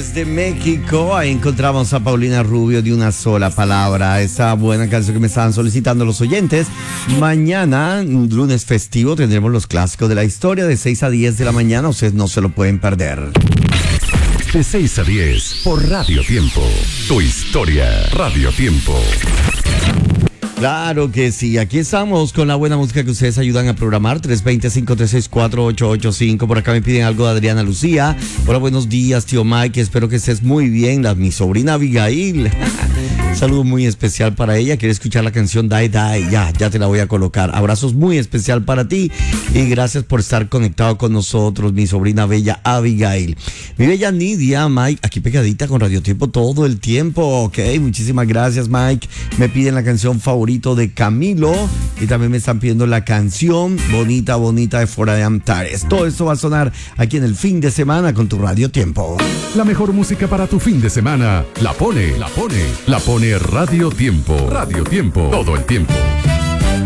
Desde México, ahí encontramos a Paulina Rubio de Una Sola Palabra. Esa buena canción que me estaban solicitando los oyentes. Mañana, lunes festivo, tendremos los clásicos de la historia de 6 a 10 de la mañana. Ustedes no se lo pueden perder. De 6 a 10 por Radio Tiempo. Tu historia, Radio Tiempo. Claro que sí, aquí estamos con la buena música que ustedes ayudan a programar. 320-536-4885. Por acá me piden algo de Adriana Lucía. Hola, buenos días, tío Mike, espero que estés muy bien. Mi sobrina Abigail. Saludo muy especial para ella. Quiere escuchar la canción Die Die. Ya te la voy a colocar. Abrazos muy especial para ti y gracias por estar conectado con nosotros, mi sobrina bella Abigail. Mi bella Nidia, Mike, aquí pegadita con Radio Tiempo todo el tiempo. Ok, muchísimas gracias, Mike. Me piden la canción favorita de Camilo y también me están pidiendo la canción bonita de Fuera de Antares. Todo esto va a sonar aquí en el fin de semana con tu Radio Tiempo. La mejor música para tu fin de semana la pone Radio Tiempo. Radio Tiempo, todo el tiempo.